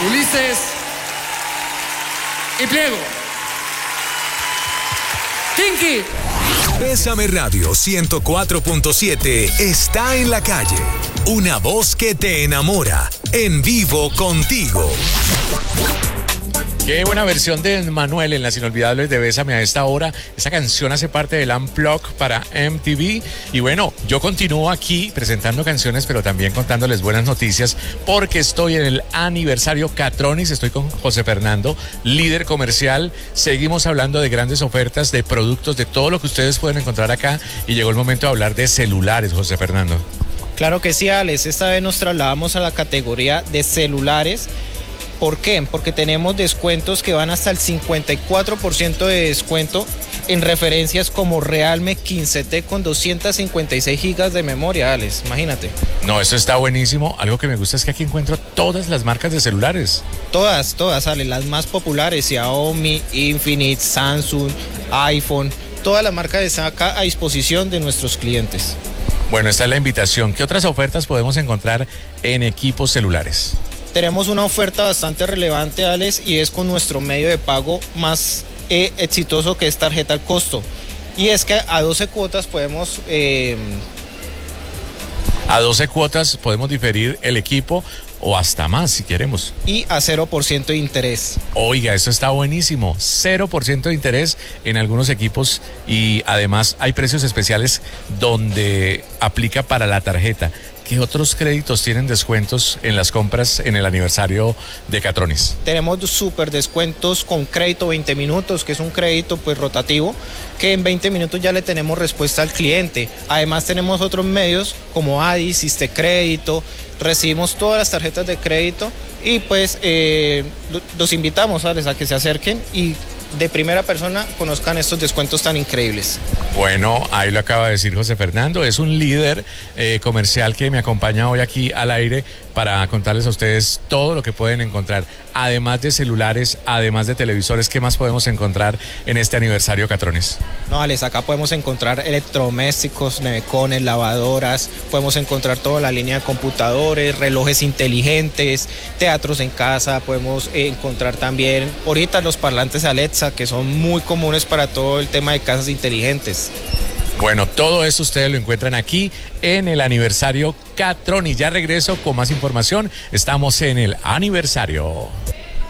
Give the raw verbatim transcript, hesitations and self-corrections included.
Ulises y Pliego. Kinky. Bésame Radio ciento cuatro punto siete está en la calle. Una voz que te enamora. En vivo contigo. Qué buena versión de Manuel en Las Inolvidables de Bésame a esta hora. Esa canción hace parte del Unplugged para M T V. Y bueno, yo continúo aquí presentando canciones, pero también contándoles buenas noticias, porque estoy en el aniversario Catronis. Estoy con José Fernando, líder comercial. Seguimos hablando de grandes ofertas, de productos, de todo lo que ustedes pueden encontrar acá. Y llegó el momento de hablar de celulares, José Fernando. Claro que sí, Alex. Esta vez nos trasladamos a la categoría de celulares. ¿Por qué? Porque tenemos descuentos que van hasta el cincuenta y cuatro por ciento de descuento en referencias como Realme quince T con doscientos cincuenta y seis gigas de memoria, Alex, imagínate. No, eso está buenísimo. Algo que me gusta es que aquí encuentro todas las marcas de celulares. Todas, todas, Alex, las más populares, Xiaomi, Infinix, Samsung, iPhone, todas las marcas están acá a disposición de nuestros clientes. Bueno, esta es la invitación. ¿Qué otras ofertas podemos encontrar en equipos celulares? Tenemos una oferta bastante relevante, Alex, y es con nuestro medio de pago más eh, exitoso, que es tarjeta al costo. Y es que a doce cuotas podemos... Eh... A doce cuotas podemos diferir el equipo o hasta más si queremos. Y a cero por ciento de interés. Oiga, eso está buenísimo. cero por ciento de interés en algunos equipos y además hay precios especiales donde aplica para la tarjeta. ¿Qué otros créditos tienen descuentos en las compras en el aniversario de Catronis? Tenemos súper descuentos con crédito veinte minutos, que es un crédito pues rotativo, que en veinte minutos ya le tenemos respuesta al cliente. Además tenemos otros medios como Adi, Siste Crédito, recibimos todas las tarjetas de crédito y pues eh, los invitamos, ¿sabes?, a que se acerquen y de primera persona conozcan estos descuentos tan increíbles. Bueno, ahí lo acaba de decir José Fernando, es un líder eh, comercial que me acompaña hoy aquí al aire para contarles a ustedes todo lo que pueden encontrar, además de celulares, además de televisores. ¿Qué más podemos encontrar en este aniversario Catronis? No, Alex, acá podemos encontrar electrodomésticos, nevecones, lavadoras, podemos encontrar toda la línea de computadores, relojes inteligentes, teatros en casa, podemos encontrar también ahorita los parlantes Alexa, que son muy comunes para todo el tema de casas inteligentes. Bueno, todo esto ustedes lo encuentran aquí en el aniversario Catronis. Ya regreso con más información. Estamos en el aniversario.